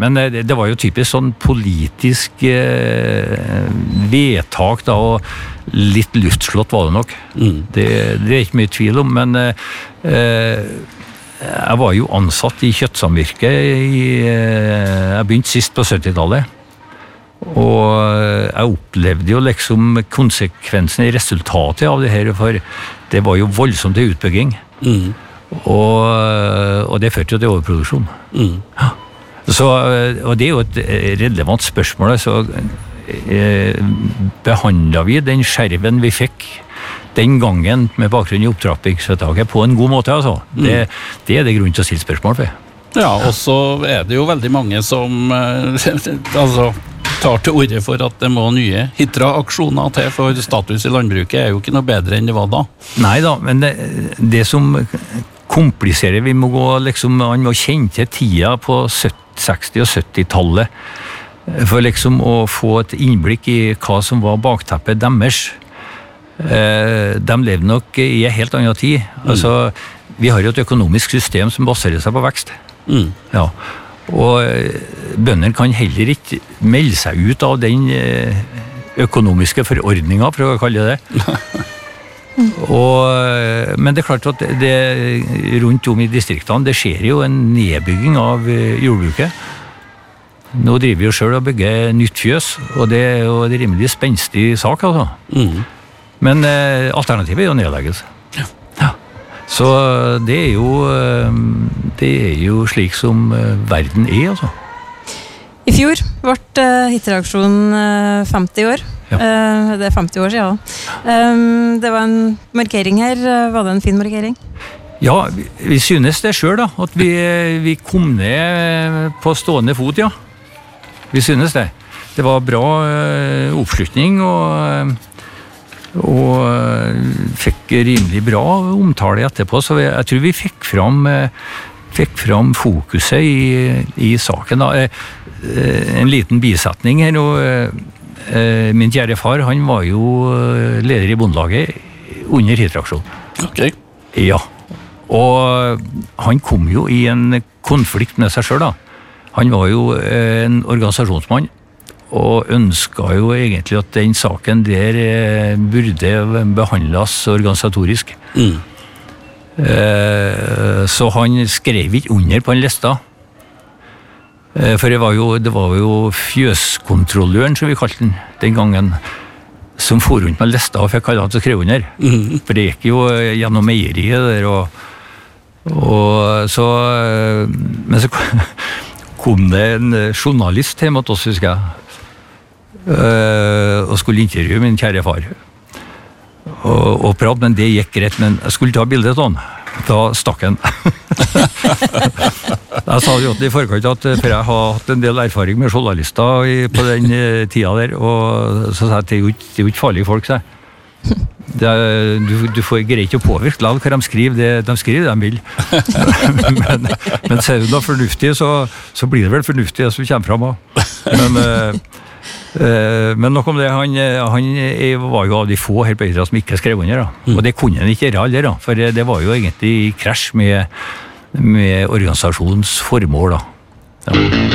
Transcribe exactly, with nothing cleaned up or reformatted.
men det, det var jo typisk sånn politisk eh, vedtak da, og litt luftslott var det nok. Mm. Det, det er ikke mye tvil om, men eh, jeg var jo ansatt i kjøttsamvirket i, eh, jeg begynte sist på syttitallet. Og jeg opplevde jo liksom konsekvensen i resultatet av det her, for det var jo voldsomt til utbygging. Mm. Og, og det førte jo til overproduksjon. Mm. Ja. Så, og det er jo et relevant spørsmål, så eh, behandlet vi den skjerven vi fikk den gangen med bakgrunn i opptrappingsvedtaket på en god måte, altså. Mm. Det, det er det grunn til å stille spørsmål for. Ja, og så er det jo veldig mange som altså tar til orde for at det må nye Hitra-aksjoner til, for status i landbruket er jo ikke noe bedre enn det var da. Nei da, men det, det som kompliserer, vi må gå liksom, man må kjenne til tida på seksti- og syttitallet for liksom å få et innblikk i hva som var bakteppet deres. De levde nok i en helt annen tid. Mm. Altså, vi har jo et økonomisk system som baserer seg på vekst. Mm. Ja. Og bøndene kan heller ikke melde seg ut av den økonomiske forordningen, for å kalle det. Og, men det er klart at det, rundt om i distriktene det skjer jo en nedbygging av jordbruket. Nå driver vi jo selv og bygger nytt fjøs, og det er jo en rimelig spenstig sak, altså. Mm. Men eh, alternativet er jo nedleggelse. Ja. Ja. Så det er jo det er jo slik som verden er, altså. I fjor ble Hitra-aksjonen femti år. Ja. Det er femti år siden. Det var en markering her. Var det en fin markering? Ja, vi, vi synes det selv da, at vi, vi kom ned på stående fot, ja. Vi synes det. Det var bra oppslutning, og, og fikk rimelig bra omtale etterpå, så vi, jeg tror vi fikk fram, fikk fram fokuset i, i saken da. En liten bisetning her, og min kjære far, han var jo leder i bondelaget under Hitra-aksjonen. Ok. Ja, og han kom jo i en konflikt med seg selv da. Han var jo en organisasjonsmann, og ønsket jo egentlig at den saken der burde behandles organisatorisk. Mm. Så han skrev ikke under på en lista. For det var jo, det var jo fjøskontrolløren, som vi kalte den, den gangen, som for rundt med lista og fikk alle han til å skrive under. Mm. For det gikk jo gjennom meieriet der, og, og så, men så kom det en journalist hjemme til oss, husker jeg, og skulle intervjue min kjære far. Og, og prate, men det gikk greit, men jeg skulle ta bildet av han. Da stakk han. Jeg sa jo i forkant at for jeg har hatt en del erfaring med journalister i, på den tida der, og så sa jeg at det er jo ikke, det er jo ikke farlige folk, sa jeg. Det er, du, du får greier ikke å påvirke la hva de skriver, det, de skriver det de vil. men, men ser du noe fornuftig, så, så blir det vel fornuftig det som kommer fram av. Men uh, Men nok om det, han, han var jo av de få her på Hitra som ikke skrev under, da. Mm. Og det kunne han ikke gjøre aldri, da, for det var jo egentlig i krasj med, med organisasjonens formål, da. Ja.